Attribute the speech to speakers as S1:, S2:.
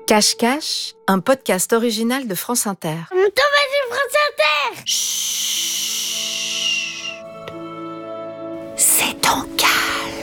S1: Cache-Cache, un podcast original de France Inter.
S2: Thomas de France Inter.
S1: Chut. C'est ton